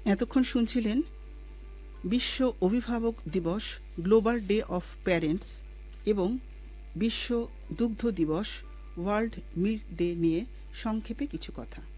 এতক্ষণ শুনছিলেন বিশ্ব অভিভাবক দিবস গ্লোবাল ডে অফ প্যারেন্টস এবং বিশ্ব দুগ্ধ দিবস ওয়ার্ল্ড মিল্ক ডে নিয়ে সংক্ষেপে কিছু কথা।